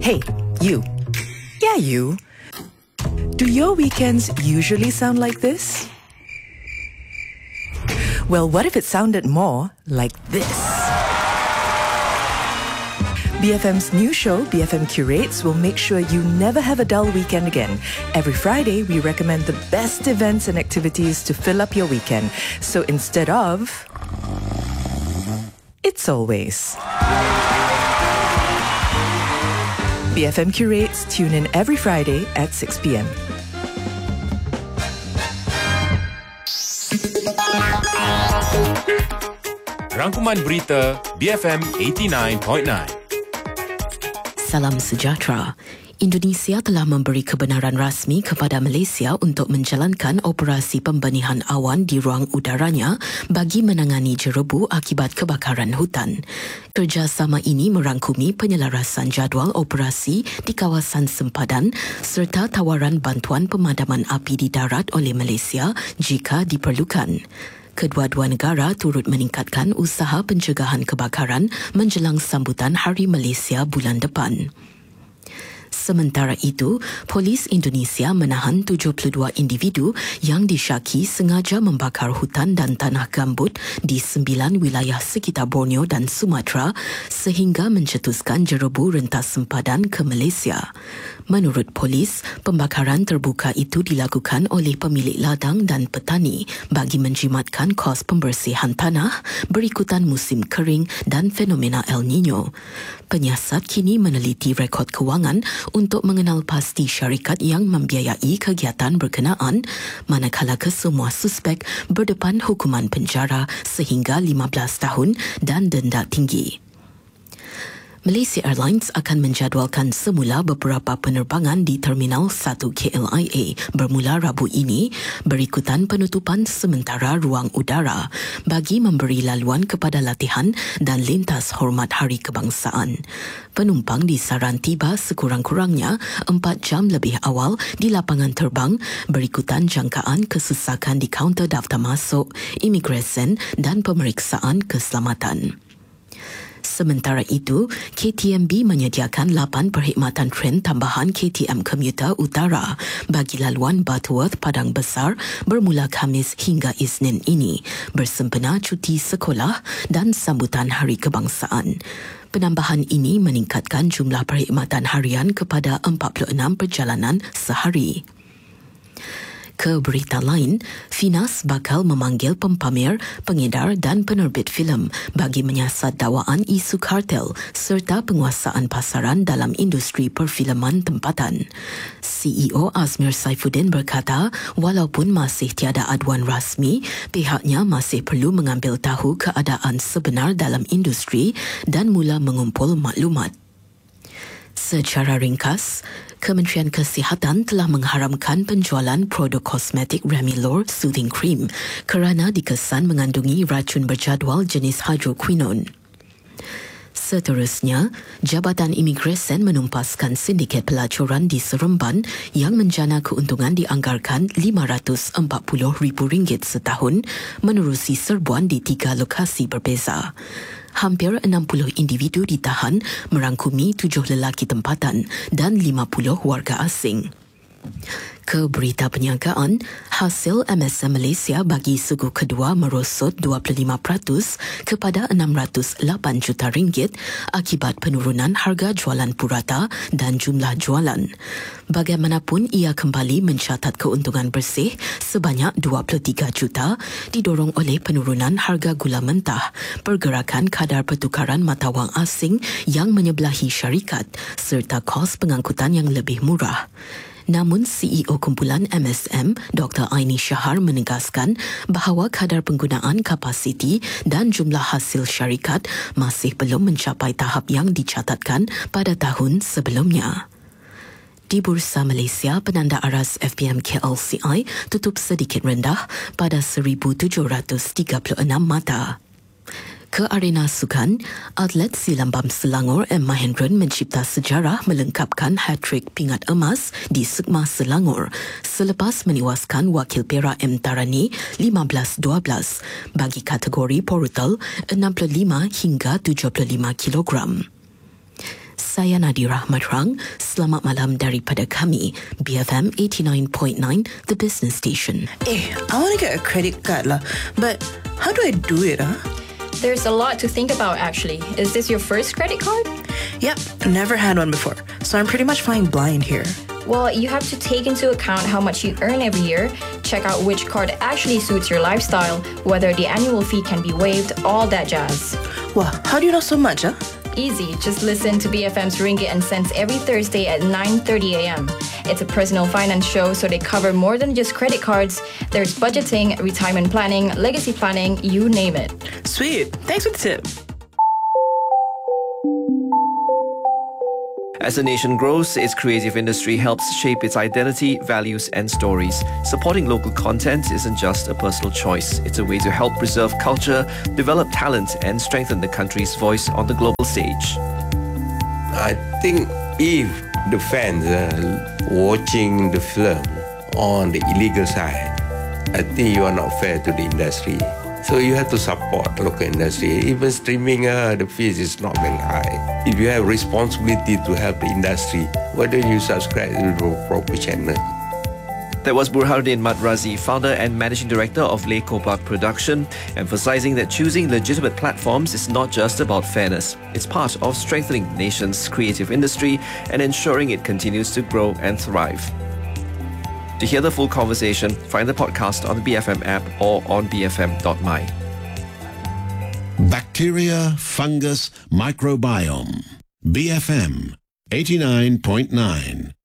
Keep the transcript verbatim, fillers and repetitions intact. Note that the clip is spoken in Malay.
Hey, you. Yeah, you. Do your weekends usually sound like this? Well, what if it sounded more like this? B F M's new show, B F M Curates, will make sure you never have a dull weekend again. Every Friday, we recommend the best events and activities to fill up your weekend. So instead of... It's always... B F M Curates, tune in every Friday at six p.m. Rangkuman Berita B F M eighty-nine point nine. Salam sejahtera. Indonesia telah memberi kebenaran rasmi kepada Malaysia untuk menjalankan operasi pembenihan awan di ruang udaranya bagi menangani jerebu akibat kebakaran hutan. Kerjasama ini merangkumi penyelarasan jadual operasi di kawasan sempadan serta tawaran bantuan pemadaman api di darat oleh Malaysia jika diperlukan. Kedua-dua negara turut meningkatkan usaha pencegahan kebakaran menjelang sambutan Hari Malaysia bulan depan. Sementara itu, Polis Indonesia menahan tujuh puluh dua individu yang disyaki sengaja membakar hutan dan tanah gambut di sembilan wilayah sekitar Borneo dan Sumatra sehingga mencetuskan jerebu rentas sempadan ke Malaysia. Menurut polis, pembakaran terbuka itu dilakukan oleh pemilik ladang dan petani bagi menjimatkan kos pembersihan tanah berikutan musim kering dan fenomena El Nino. Penyiasat kini meneliti rekod kewangan untuk mengenal pasti syarikat yang membiayai kegiatan berkenaan, manakala kesemua suspek berdepan hukuman penjara sehingga lima belas tahun dan denda tinggi. Malaysia Airlines akan menjadualkan semula beberapa penerbangan di Terminal satu K L I A bermula Rabu ini berikutan penutupan sementara ruang udara bagi memberi laluan kepada latihan dan lintas hormat Hari Kebangsaan. Penumpang disaran tiba sekurang-kurangnya empat jam lebih awal di lapangan terbang berikutan jangkaan kesesakan di kaunter daftar masuk, imigresen dan pemeriksaan keselamatan. Sementara itu, K T M B menyediakan lapan perkhidmatan tren tambahan K T M Komuter Utara bagi laluan Butterworth Padang Besar bermula Khamis hingga Isnin ini bersempena cuti sekolah dan sambutan Hari Kebangsaan. Penambahan ini meningkatkan jumlah perkhidmatan harian kepada empat puluh enam perjalanan sehari. Ke berita lain, Finas bakal memanggil pempamer, pengedar dan penerbit filem bagi menyiasat dakwaan isu kartel serta penguasaan pasaran dalam industri perfilman tempatan. C E O Azmir Saifuddin berkata, walaupun masih tiada aduan rasmi, pihaknya masih perlu mengambil tahu keadaan sebenar dalam industri dan mula mengumpul maklumat. Secara ringkas, Kementerian Kesihatan telah mengharamkan penjualan produk kosmetik Remilor Soothing Cream kerana dikesan mengandungi racun berjadual jenis hydroquinone. Seterusnya, Jabatan Imigresen menumpaskan sindiket pelacuran di Seremban yang menjana keuntungan dianggarkan lima ratus empat puluh ribu ringgit setahun menerusi serbuan di tiga lokasi berbeza. Hampir enam puluh individu ditahan merangkumi tujuh lelaki tempatan dan lima puluh warga asing. Ke berita perniagaan, hasil M S M Malaysia bagi segu kedua merosot dua puluh lima peratus kepada enam ratus lapan juta ringgit akibat penurunan harga jualan purata dan jumlah jualan. Bagaimanapun ia kembali mencatat keuntungan bersih sebanyak dua puluh tiga juta didorong oleh penurunan harga gula mentah, pergerakan kadar pertukaran mata wang asing yang menyebelahi syarikat serta kos pengangkutan yang lebih murah. Namun C E O Kumpulan M S M, Doktor Aini Shahar menegaskan bahawa kadar penggunaan kapasiti dan jumlah hasil syarikat masih belum mencapai tahap yang dicatatkan pada tahun sebelumnya. Di Bursa Malaysia, penanda aras F P M K L C I tutup sedikit rendah pada seribu tujuh ratus tiga puluh enam mata. Ke arena sukan, atlet silambam Selangor M. Mahendran mencipta sejarah melengkapkan hat-trick pingat emas di Sukma Selangor selepas menewaskan wakil Perak M. Tarani lima belas dua belas bagi kategori porutal enam puluh lima hingga tujuh puluh lima kilogram. saya Nadira Madrang. Selamat malam daripada kami, B F M eighty-nine point nine, the business station. Eh, I want to get a credit card lah, but how do I do it, huh? There's a lot to think about actually. Is this your first credit card? Yep, never had one before, so I'm pretty much flying blind here. Well, you have to take into account how much you earn every year, check out which card actually suits your lifestyle, whether the annual fee can be waived, all that jazz. Wow, how do you know so much, huh? Easy, just listen to B F M's Ringgit and Cents every Thursday at nine thirty a.m. It's a personal finance show, so they cover more than just credit cards. There's budgeting, retirement planning, legacy planning, you name it. Sweet, thanks for the tip. As a nation grows, its creative industry helps shape its identity, values, and stories. Supporting local content isn't just a personal choice. It's a way to help preserve culture, develop talent, and strengthen the country's voice on the global stage. I think if the fans are watching the film on the illegal side, I think you are not fair to the industry. So you have to support local industry. Even streaming, uh, the fees is not very high. If you have responsibility to help the industry, why don't you subscribe to the proper channel? That was Burhanuddin Madrazi, founder and managing director of Le Kopak Production, emphasizing that choosing legitimate platforms is not just about fairness. It's part of strengthening the nation's creative industry and ensuring it continues to grow and thrive. To hear the full conversation, find the podcast on the B F M app or on b f m dot my. Bacteria, fungus, microbiome. B F M eighty-nine point nine.